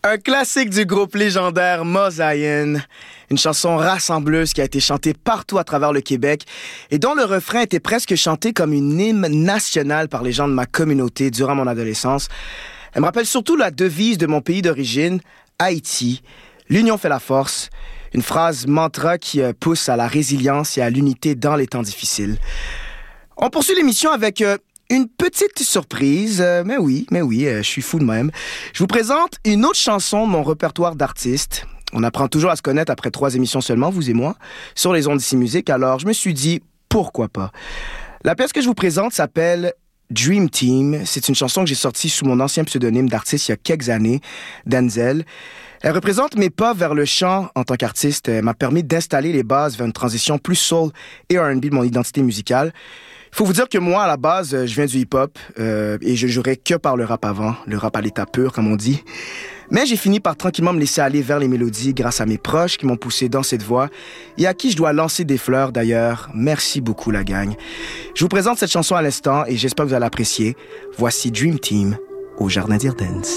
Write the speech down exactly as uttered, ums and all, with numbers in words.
Un classique du groupe légendaire Mosaïen, une chanson rassembleuse qui a été chantée partout à travers le Québec et dont le refrain était presque chanté comme une hymne nationale par les gens de ma communauté durant mon adolescence. Elle me rappelle surtout la devise de mon pays d'origine, Haïti. L'union fait la force. Une phrase mantra qui pousse à la résilience et à l'unité dans les temps difficiles. On poursuit l'émission avec euh, une petite surprise. Euh, mais oui, mais oui, euh, je suis fou de même. Je vous présente une autre chanson de mon répertoire d'artistes. On apprend toujours à se connaître après trois émissions seulement, vous et moi, sur les ondes d'ici musique. Alors, je me suis dit, pourquoi pas? La pièce que je vous présente s'appelle Dream Team. C'est une chanson que j'ai sortie sous mon ancien pseudonyme d'artiste il y a quelques années, Denzel. Elle représente mes pas vers le chant en tant qu'artiste. Elle m'a permis d'installer les bases vers une transition plus soul et R and B de mon identité musicale. Il faut vous dire que moi, à la base, je viens du hip-hop euh, et je jouerais que par le rap avant, le rap à l'état pur, comme on dit. Mais j'ai fini par tranquillement me laisser aller vers les mélodies grâce à mes proches qui m'ont poussé dans cette voie et à qui je dois lancer des fleurs d'ailleurs. Merci beaucoup, la gang. Je vous présente cette chanson à l'instant et j'espère que vous allez l'apprécier. Voici Dream Team au Jardin d'Irden.